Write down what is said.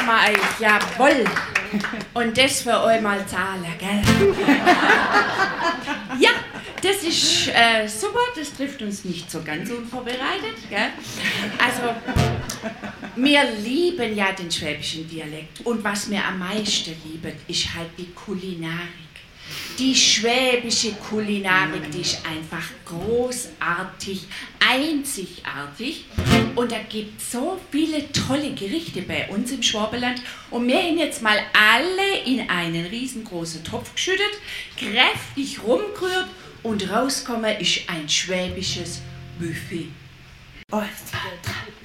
haben wir euch, jawohl. Und das für euch mal zahlen, gell? Ja, das ist super, das trifft uns nicht so ganz unvorbereitet, gell? Also, wir lieben ja den schwäbischen Dialekt und was wir am meisten lieben, ist halt die Kulinarik. Die schwäbische Kulinarik, die ist einfach großartig, einzigartig und da gibt es so viele tolle Gerichte bei uns im Schwabenland und wir haben jetzt mal alle in einen riesengroßen Topf geschüttet, kräftig rumgerührt und rausgekommen ist ein schwäbisches Buffet. Oh,